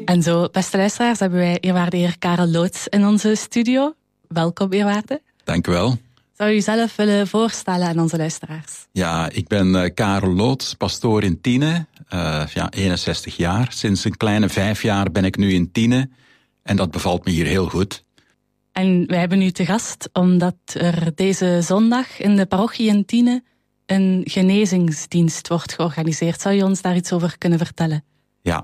En zo, beste luisteraars, hebben wij eerwaarde heer Karel Loots in onze studio. Welkom, eerwaarde. Dank u wel. Zou u uzelf willen voorstellen aan onze luisteraars? Ja, ik ben Karel Loots, pastoor in Tiene. 61 jaar. Sinds een kleine 5 jaar ben ik nu in Tiene. En dat bevalt me hier heel goed. En wij hebben u te gast omdat er deze zondag in de parochie in Tiene een genezingsdienst wordt georganiseerd. Zou je ons daar iets over kunnen vertellen? Ja.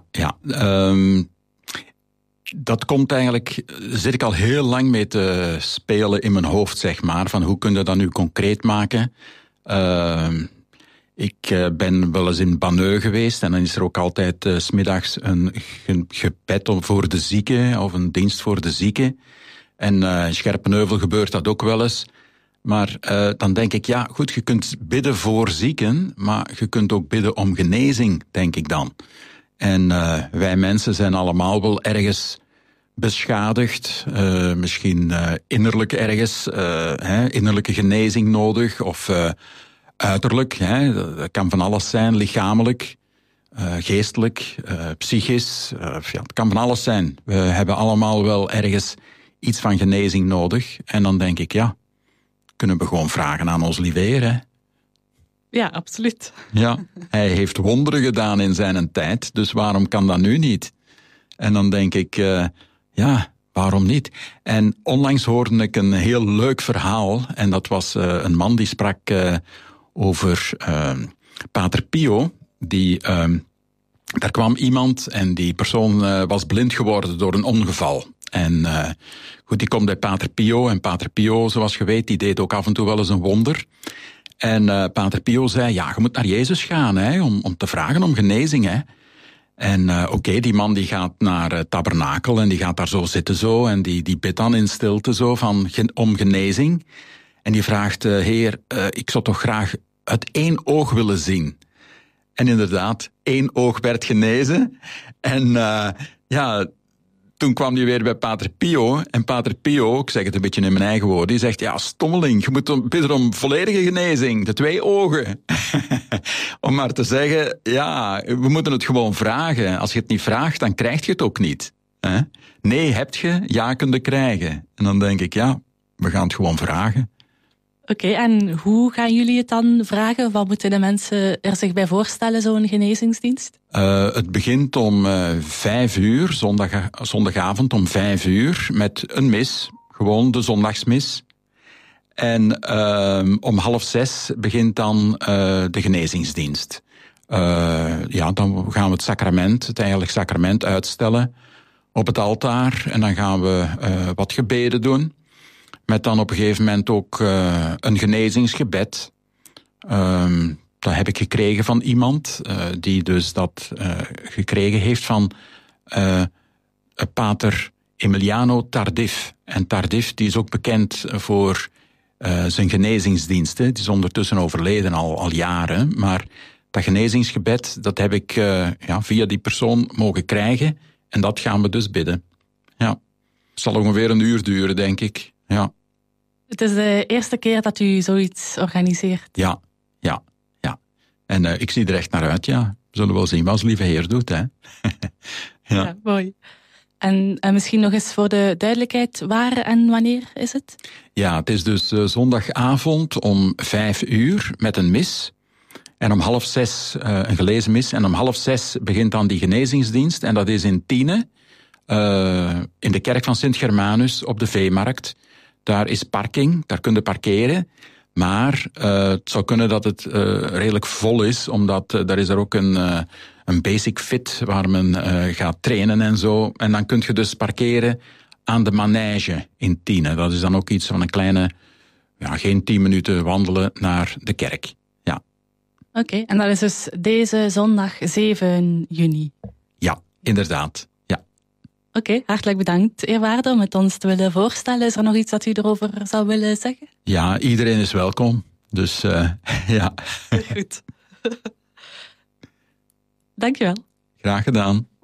Dat komt eigenlijk, zit ik al heel lang mee te spelen in mijn hoofd, zeg maar. Van hoe kun je dat nu concreet maken? Ik ben wel eens in Banneux geweest en dan is er ook altijd 's middags een gebed voor de zieken of een dienst voor de zieken. En in Scherpenheuvel gebeurt dat ook wel eens. Maar dan denk ik, ja goed, je kunt bidden voor zieken, maar je kunt ook bidden om genezing, denk ik dan. En wij mensen zijn allemaal wel ergens beschadigd, misschien innerlijk ergens, innerlijke genezing nodig, of uiterlijk, dat kan van alles zijn, lichamelijk, geestelijk, psychisch, het kan van alles zijn. We hebben allemaal wel ergens iets van genezing nodig. En dan denk ik, ja, kunnen we gewoon vragen aan ons lieve Heer, hè? Ja, absoluut. Ja, hij heeft wonderen gedaan in zijn tijd, dus waarom kan dat nu niet? En dan denk ik, ja, waarom niet? En onlangs hoorde ik een heel leuk verhaal, en dat was een man die sprak over Pater Pio, daar kwam iemand en die persoon was blind geworden door een ongeval. En goed, die komt bij Pater Pio, en Pater Pio, zoals je weet, die deed ook af en toe wel eens een wonder. En Pater Pio zei, ja, je moet naar Jezus gaan, hè, om te vragen om genezing, hè. En oké, die man die gaat naar het tabernakel en die gaat daar zo zitten zo, en die bidt dan in stilte zo om genezing. En die vraagt, Heer, ik zou toch graag uit 1 oog willen zien. En inderdaad, 1 oog werd genezen. En toen kwam hij weer bij Pater Pio. En Pater Pio, ik zeg het een beetje in mijn eigen woorden, die zegt, ja, stommeling, je moet bidden om volledige genezing, de 2 ogen. Om maar te zeggen, ja, we moeten het gewoon vragen. Als je het niet vraagt, dan krijg je het ook niet. Nee, heb je, ja, kun je krijgen. En dan denk ik, ja, we gaan het gewoon vragen. Oké, en hoe gaan jullie het dan vragen? Wat moeten de mensen er zich bij voorstellen, zo'n genezingsdienst? Het begint om 5 uur, zondagavond om 5 uur, met een mis, gewoon de zondagsmis. En om 5:30 begint dan de genezingsdienst. Dan gaan we het heilige sacrament uitstellen op het altaar. En dan gaan we wat gebeden doen. Met dan op een gegeven moment ook een genezingsgebed. Dat heb ik gekregen van iemand die dus dat gekregen heeft van Pater Emiliano Tardif. En Tardif die is ook bekend voor zijn genezingsdiensten. Die is ondertussen overleden al jaren. Maar dat genezingsgebed, dat heb ik via die persoon mogen krijgen. En dat gaan we dus bidden. Ja, het zal ongeveer 1 uur duren, denk ik. Ja. Het is de eerste keer dat u zoiets organiseert. Ja. En ik zie er echt naar uit, ja. We zullen wel zien wat ons lieve Heer doet, hè. Ja, mooi. En misschien nog eens voor de duidelijkheid, waar en wanneer is het? Ja, het is dus zondagavond om 5 uur met een mis. En om 5:30 een gelezen mis. En om 5:30 begint dan die genezingsdienst. En dat is in Tiene, in de kerk van Sint Germanus op de Veemarkt. Daar is parking, daar kun je parkeren. Maar het zou kunnen dat het redelijk vol is, omdat daar is er ook een basic fit waar men gaat trainen en zo. En dan kun je dus parkeren aan de manege in Tiene. Dat is dan ook iets van een kleine, geen 10 minuten wandelen naar de kerk. Ja. Oké, en dat is dus deze zondag 7 juni. Ja, inderdaad. Oké, hartelijk bedankt, eerwaarde, om het ons te willen voorstellen. Is er nog iets dat u erover zou willen zeggen? Ja, iedereen is welkom. Dus ja. Goed. Dankjewel. Graag gedaan.